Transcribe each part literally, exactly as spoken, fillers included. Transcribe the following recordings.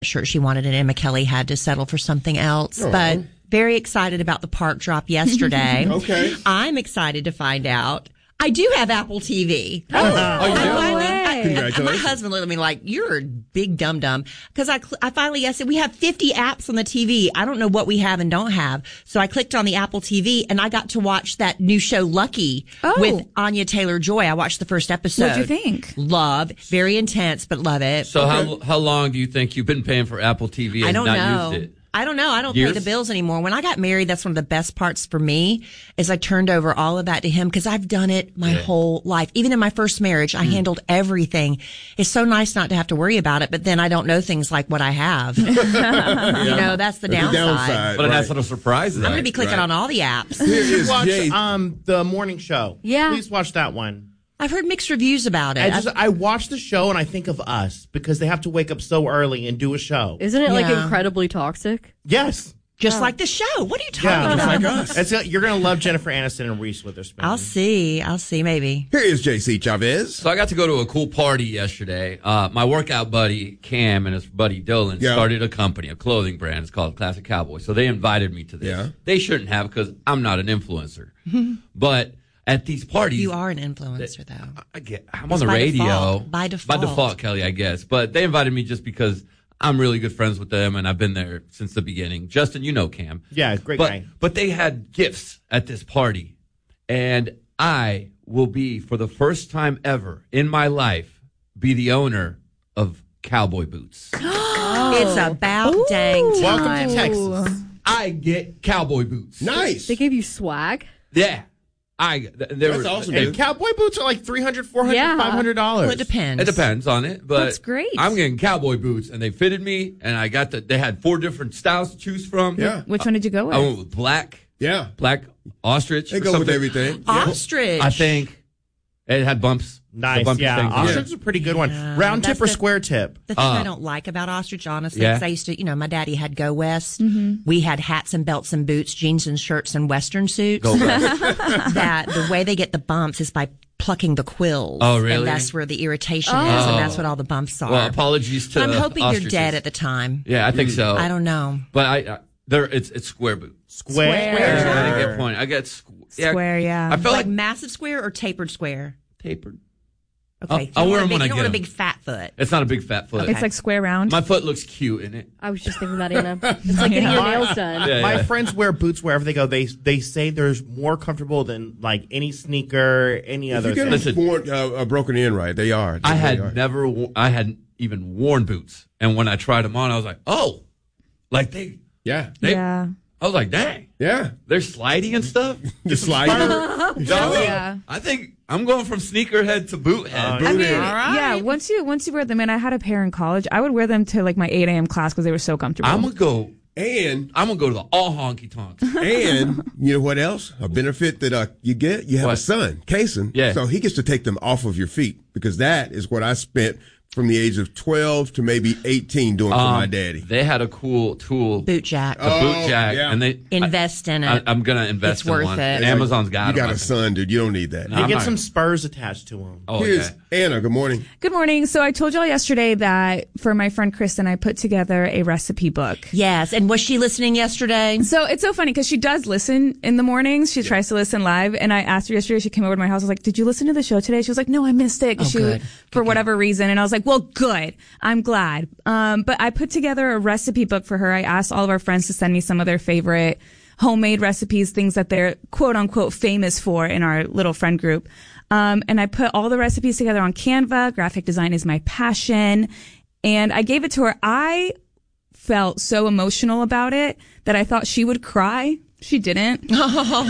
shirt she wanted, and Emma Kelly had to settle for something else. Oh. But very excited about the park drop yesterday. Okay. I'm excited to find out I do have Apple T V. Oh, uh, oh you I do? finally, I, Congratulations. my husband looked at me like, you're a big dum-dum. Because I, cl- I finally, I said, we have fifty apps on the T V. I don't know what we have and don't have. So I clicked on the Apple T V, and I got to watch that new show, Lucky, Oh. with Anya Taylor-Joy. I watched the first episode. What'd you think? Love. Very intense, but love it. So how how long do you think you've been paying for Apple T V and I don't not know. used it? I don't know. I don't Years? pay the bills anymore. When I got married, that's one of the best parts for me is I turned over all of that to him because I've done it my Yeah. whole life. Even in my first marriage, I handled everything. It's so nice not to have to worry about it, but then I don't know things like what I have. You know, that's the The downside. downside. But a right. nice little surprise. I'm going to be clicking on all the apps. Here is Watch Jay. um the morning show. Yeah. Please watch that one. I've heard mixed reviews about it. I just I watch the show and I think of us because they have to wake up so early and do a show. Isn't it like Yeah. incredibly toxic? Yes. just like the show. What are you talking Yeah, about? like us. It's, you're gonna love Jennifer Aniston and Reese Witherspoon. I'll see. I'll see. Maybe. Here is J C Chavez. So I got to go to a cool party yesterday. Uh, my workout buddy Cam and his buddy Dylan Yeah. started a company, a clothing brand. It's called Classic Cowboy. So they invited me to this. Yeah. They shouldn't have because I'm not an influencer. But at these parties, You are an influencer, though. I get, I'm It's on the by radio. default. By default. By default, Kelly, I guess. But they invited me just because I'm really good friends with them and I've been there since the beginning. Justin, you know Cam. Yeah, great but, guy. But they had gifts at this party. And I will be, for the first time ever in my life, be the owner of cowboy boots. It's about dang time. Welcome to Texas. I get cowboy boots. Nice. They gave you swag? Yeah. I, there That's were, awesome, they- And cowboy boots are like three hundred, four hundred, Yeah. five hundred dollars. Well, it depends. It depends on it, but That's great. I'm getting cowboy boots, and they fitted me, and I got the. They had four different styles to choose from. Yeah. Which one did you go with? I went with black, Yeah. black ostrich. They or go with something. everything. Ostrich. I think it had bumps. The Nice. bumpy Yeah. things. Ostrich is a pretty good one. Round that's tip or the- square tip? The thing Uh, I don't like about ostrich, honestly, Yeah. because I used to, you know, my daddy had Go West. Mm-hmm. We had hats and belts and boots, jeans and shirts and Western suits. Go West. That the way they get the bumps is by plucking the quills. Oh, really? And that's where the irritation is, Oh. and that's what all the bumps are. Well, apologies to. But I'm hoping ostriches. they're dead at the time. Yeah, I think so. I don't know. But I, I there it's it's square boot. Square. Square. I didn't get point. I get squ- yeah, Square, yeah. I felt Like like, massive square or tapered square? tapered. Okay. I'll- You I'll don't wear want a 'em when big- I You don't get want a 'em. big fat foot. It's not a big fat foot. It's like square round. My foot looks cute in it. I was just thinking that, Anna. It's like getting your nails done. Yeah, My yeah. friends wear boots wherever they go. They they say they're more comfortable than like any sneaker, any If other you get thing. them Listen. born, uh, uh, broken in right, they are. They I really had are. never, wo- I hadn't even worn boots, and when I tried them on, I was like, oh, like they, Yeah. they yeah. I was like, dang, Yeah. they're slidey and stuff. The slider. No, Yeah. I think I'm going from sneakerhead to boot head. Uh, I mean, All right. yeah. Once you once you wear them, and I had a pair in college. I would wear them to like my eight a.m. class because they were so comfortable. I'm gonna go. And I'm gonna go to the all honky tonks. and you know what else? A benefit that uh, you get, you have What? a son, Kason. Yeah. So he gets to take them off of your feet because that is what I spent from the age of twelve to maybe eighteen doing for my Um, daddy. They had a cool tool, Boot jack. a boot Oh, jack, yeah. and they Invest in I, it. I'm gonna invest It's in worth one. it. Amazon's got You them, got I a think. son, dude. You don't need that. No. You I'm get not- some spurs attached to them. Oh, Here's okay. Anna. Good morning. Good morning. So I told y'all yesterday that for my friend Kristen, I put together a recipe book. Yes. And was she listening yesterday? So it's so funny because she does listen in the mornings. She tries to listen live. And I asked her yesterday, she came over to my house. I was like, did you listen to the show today? She was like, no, I missed it. 'cause Oh, she, good. For whatever reason. And I was like, well, good. I'm glad. Um, but I put together a recipe book for her. I asked all of our friends to send me some of their favorite homemade recipes, things that they're quote unquote famous for in our little friend group. Um, and I put all the recipes together on Canva. Graphic design is my passion. And I gave it to her. I felt so emotional about it that I thought she would cry. She didn't. She still,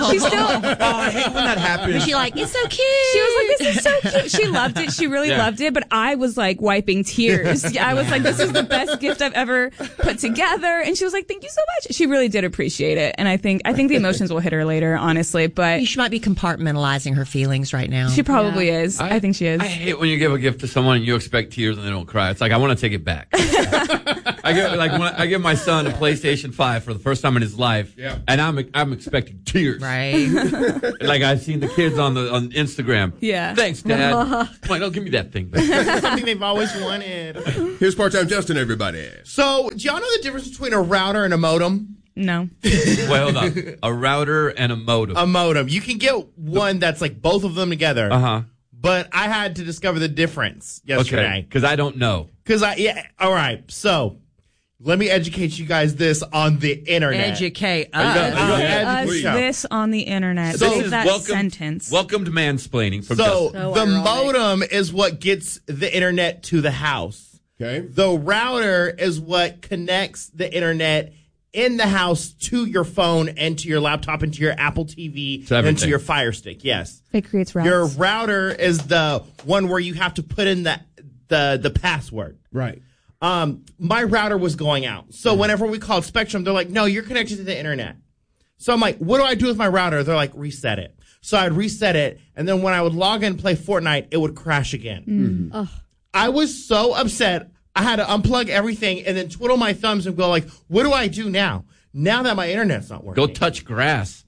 Oh, I hate when that happens. Was she like, it's so cute? she was like, this is so cute. She loved it. She really Yeah. loved it. But I was like wiping tears. I was like, this is the best gift I've ever put together. And she was like, thank you so much. She really did appreciate it. And I think, I think the emotions will hit her later, honestly. But She might be compartmentalizing her feelings right now. she probably is. I, think she is. I hate when you give a gift to someone and you expect tears and they don't cry. It's like I want to take it back. I get like when I give my son a PlayStation five for the first time in his life, Yeah. and I'm I'm expecting tears. Right. Like I've seen the kids on the on Instagram. Yeah. Thanks, Dad. Come on, don't give me that thing back. That's something they've always wanted. Here's part-time Justin, everybody. So, do y'all know the difference between a router and a modem? No. Wait, hold on. A router and a modem. A modem. You can get one that's like both of them together. Uh huh. But I had to discover the difference Okay. yesterday. Because I don't know. Because I, yeah, all right. So, let me educate you guys this on the internet. Educate Are you gonna- us. are you gonna Us educate- yeah. this on the internet. So- Say This is that welcome, sentence. Welcome to mansplaining from So, Justin. So the ironic. modem is what gets the internet to the house. Okay. The router is what connects the internet in the house to your phone and to your laptop and to your Apple T V To and to everything. your Fire Stick. Yes. It creates routes. Your router is the one where you have to put in the the the password. Right. Um, my router was going out. So whenever we called Spectrum, they're like, no, you're connected to the internet. So I'm like, what do I do with my router? They're like, reset it. So I'd reset it. And then when I would log in and play Fortnite, it would crash again. I was so upset. I had to unplug everything and then twiddle my thumbs and go like, what do I do now? Now that my internet's not working. Go touch grass.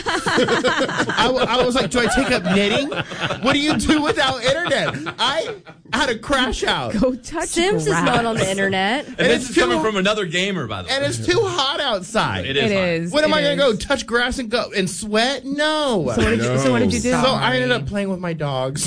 I, w- I was like, do I take up knitting? What do you do without internet? I had a crash out. Go touch Sims is grass. not on the internet. And this it's is coming too- from another gamer, by the way. And it's too hot outside. It is. It hot. is. What am It I going to is. go touch grass and go and sweat? No. So what, did you, so what did you do? So I ended up playing with my dogs.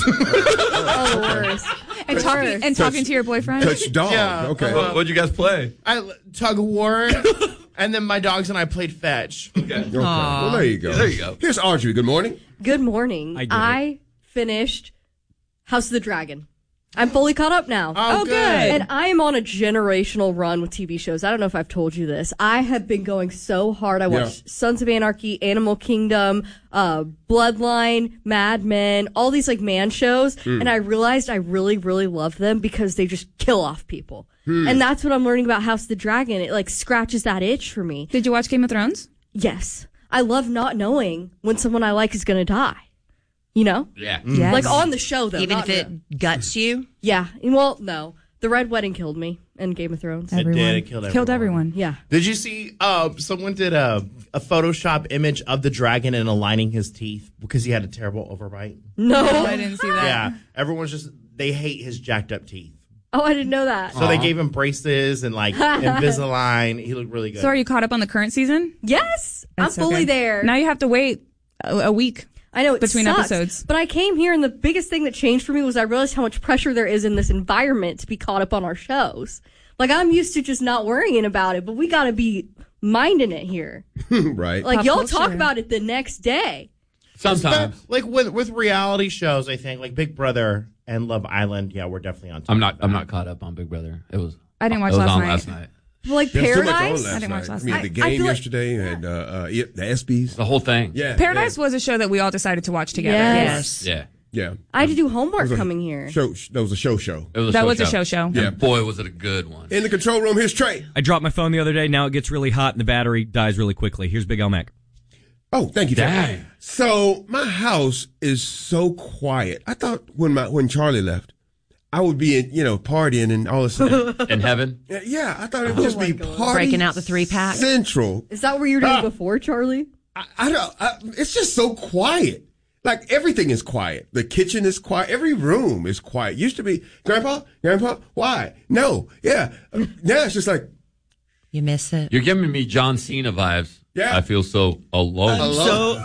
Oh, the worst. and talking and talking to your boyfriend. Touch dog. Yeah. Okay. What, what'd you guys play? I tug of war, and then my dogs and I played fetch. Okay. Well, there you go. There you go. Here's Audrey. Good morning. Good morning. I did I finished House of the Dragon. I'm fully caught up now. Oh, good. And I am on a generational run with T V shows. I don't know if I've told you this. I have been going so hard. I watched Yeah. Sons of Anarchy, Animal Kingdom, uh, Bloodline, Mad Men, all these like man shows. And I realized I really, really love them because they just kill off people. And that's what I'm learning about House of the Dragon. It like scratches that itch for me. Did you watch Game of Thrones? Yes. I love not knowing when someone I like is going to die. You know? Yeah. Yes. Like on the show, though. Even not if in it guts you. the- Yeah. Well, no. The Red Wedding killed me in Game of Thrones. It Everyone. did. It killed Killed everyone. everyone. Yeah. Did you see? Uh, someone did a a Photoshop image of the dragon and aligning his teeth because he had a terrible overbite. No. I didn't see that. Yeah, everyone's just they hate his jacked up teeth. Oh, I didn't know that. So they gave him braces and like Invisalign. He looked really good. So are you caught up on the current season? Yes. That's I'm fully okay. there. Now you have to wait a, a week. I know it between sucks, episodes. But I came here and the biggest thing that changed for me was I realized how much pressure there is in this environment to be caught up on our shows. Like I'm used to just not worrying about it, but we got to be minding it here. Right. Like Pop y'all culture. talk about it the next day. Sometimes. like with with reality shows, I think like Big Brother and Love Island. Yeah, we're definitely on. Top I'm not. of that. I'm not caught up on Big Brother. It was. I didn't watch it was last on night. last night. Like There's too much on Paradise. last I didn't watch night. last I mean, night. the I game feel like- yesterday had uh, uh, yeah, the ESPYs. The whole thing. Yeah. Paradise was a show that we all decided to watch together. Yes. Yeah. Yeah. I had to do homework It was a coming here. Show. That was a show. Show. It was a That show was a show. show show. Yeah. And boy, was it a good one. In the control room, here's Trey. I dropped my phone the other day. Now it gets really hot and the battery dies really quickly. Here's Big L Mac. Oh, thank you, Trey. Dang. So my house is so quiet. I thought when my when Charlie left, I would be in, you know, partying and all this stuff. In heaven. Yeah, I thought it would just be party Breaking out the three-pack. central. Is that what you were doing before, Charlie? I, I don't. I, it's just so quiet. Like everything is quiet. The kitchen is quiet. Every room is quiet. Used to be, Grandpa, Grandpa, why? No, yeah. Now it's just like, You miss it. You're giving me John Cena vibes. Yeah. I feel so alone. So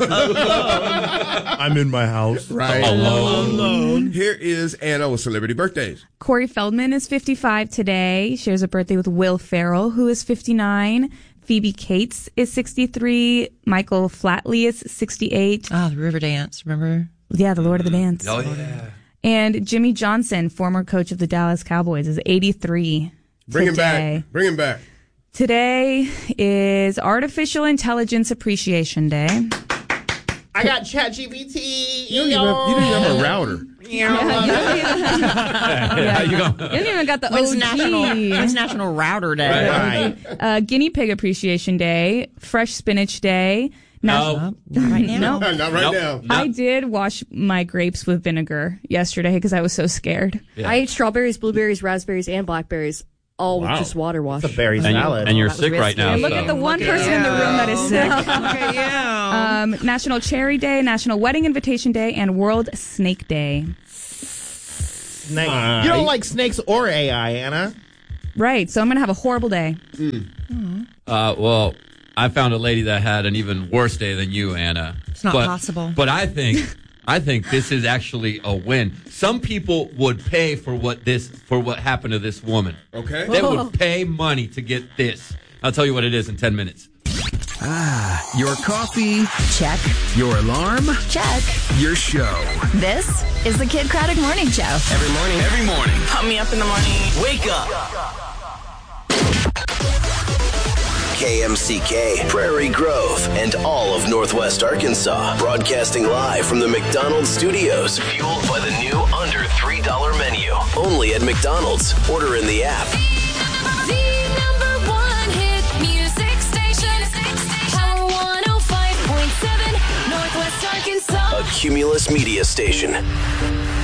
I'm in my house. right. Alone. Here is Anna with celebrity birthdays. Corey Feldman is fifty-five today. Shares a birthday with Will Ferrell, who is fifty-nine. Phoebe Cates is sixty-three. Michael Flatley is sixty-eight. Oh, the River Dance. Remember? Yeah, the Lord of the Dance. Oh yeah. And Jimmy Johnson, former coach of the Dallas Cowboys, is eighty-three. Bring him today. back. Bring him back. Today is Artificial Intelligence Appreciation Day. I got ChatGPT. You didn't, have, you didn't have a router. How you going? You didn't even got the When's O G. National, when's National Router Day? Right. Uh, Guinea Pig Appreciation Day. Fresh Spinach Day. No. Not right now. No. Not right Nope. now. I did wash my grapes with vinegar yesterday because I was so scared. Yeah. I ate strawberries, blueberries, raspberries, and blackberries all Wow. just water wash. It's a berry And, you, salad. and you're that was sick right risky. now. And look so. at the one Look at person in the you. room that is sick. Look at you. Um, National Cherry Day, National Wedding Invitation Day, and World Snake Day. Snake. You don't like snakes or A I, Anna. Right, so I'm going to have a horrible day. Uh, well, I found a lady that had an even worse day than you, Anna. It's not but, possible. But I think, I think this is actually a win. Some people would pay for what this, for what happened to this woman. Okay. They would pay money to get this. I'll tell you what it is in ten minutes. Ah, your coffee, Check. your alarm, Check. your show. This is the Kid Craddock Morning Show. Every morning. Every morning. Pump me up in the morning. Wake up. K M C K, Prairie Grove, and all of Northwest Arkansas. Broadcasting live from the McDonald's studios. Fueled by the new under three dollar menu. Only at McDonald's. Order in the app. The number one hit music station. Power one oh five point seven, Northwest Arkansas. A Cumulus Media Station.